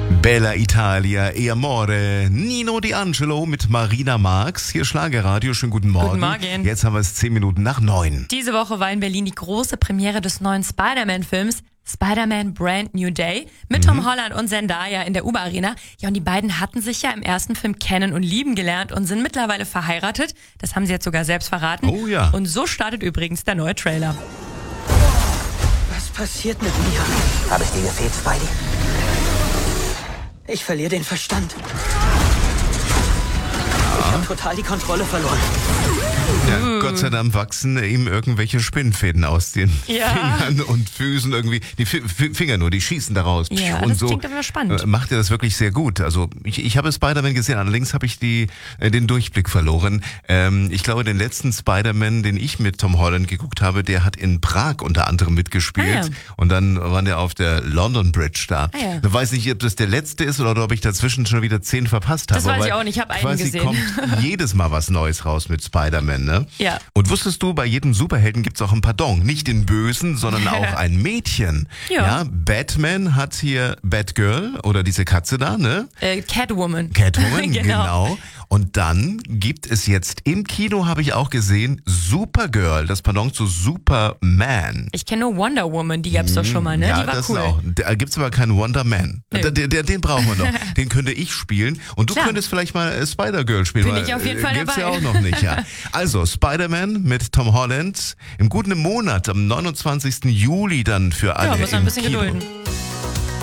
Bella Italia, e Amore, Nino D'Angelo mit Marina Marx. Hier Schlagerradio, schönen guten Morgen. Guten Morgen. Jetzt haben wir es 10 Minuten nach 9. Diese Woche war in Berlin die große Premiere des neuen Spider-Man-Films Spider-Man Brand New Day mit Tom Holland und Zendaya in der UBA-Arena. Ja, und die beiden hatten sich ja im ersten Film kennen und lieben gelernt und sind mittlerweile verheiratet. Das haben sie jetzt sogar selbst verraten. Oh ja. Und so startet übrigens der neue Trailer. Was passiert mit mir? Habe ich dir gefehlt, Spidey? Ich verliere den Verstand. Ich habe total die Kontrolle verloren. Ja, Gott sei Dank wachsen ihm irgendwelche Spinnfäden aus den Fingern und Füßen irgendwie. Die Finger nur, die schießen daraus. Ja, und das so klingt aber spannend. macht er das wirklich sehr gut. Also ich habe Spider-Man gesehen, allerdings habe ich den Durchblick verloren. Ich glaube, den letzten Spider-Man, den ich mit Tom Holland geguckt habe, der hat in Prag unter anderem mitgespielt. Ah, ja. Und dann war der auf der London Bridge da. Ah, ja. Ich weiß nicht, ob das der letzte ist oder ob ich dazwischen schon wieder 10 verpasst habe. Das weiß ich auch nicht, ich habe einen quasi gesehen. kommt jedes Mal was Neues raus mit Spider-Man, ne? Ja. Und wusstest du, bei jedem Superhelden gibt's auch ein Pardon. Nicht den Bösen, sondern auch ein Mädchen. Ja. Batman hat hier Batgirl oder diese Katze da, ne? Catwoman. Catwoman, Genau. genau. Und dann gibt es jetzt im Kino, habe ich auch gesehen, Supergirl, das Pardon zu Superman. Ich kenne nur Wonder Woman, die gab's doch schon mal, ne? Ja, Die war das cool. auch. Da gibt's aber keinen Wonder Man. Nö. Den brauchen wir noch. Den könnte ich spielen. Und du Klar. könntest vielleicht mal Spider-Girl spielen. Bin weil, ich auf jeden Fall gibt's dabei. ja auch noch nicht, ja. Also, Spider-Man mit Tom Holland im guten Monat, am 29. Juli dann für alle Ja, muss man ein im bisschen Kino. gedulden.